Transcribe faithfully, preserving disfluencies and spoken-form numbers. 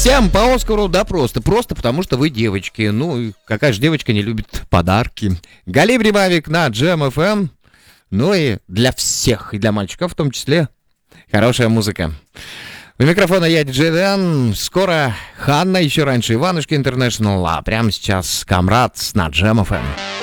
Всем по Оскару, да просто. Просто потому, что вы девочки. Ну, какая же девочка не любит подарки. Галибри Мавик на Джем эф эм. Ну и для всех, и для мальчиков в том числе, хорошая музыка. У микрофона я, диджей Дэн. Скоро Ханна, еще раньше Иванушки Интернешнл, а прямо сейчас Камрад на Джем эф эм.